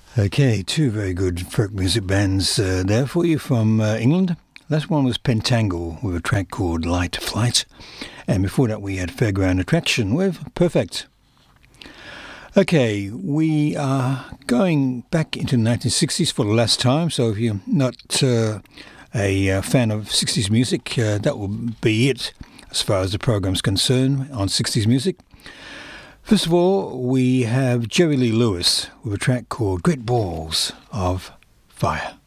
Okay, two very good folk music bands there for you from England. Last one was Pentangle with a track called Light Flight. And before that we had Fairground Attraction with Perfect. Okay, we are going back into the 1960s for the last time. So if you're not a fan of 60s music, that will be it as far as the program's concerned on 60s music. First of all, we have Jerry Lee Lewis with a track called Great Balls of Fire.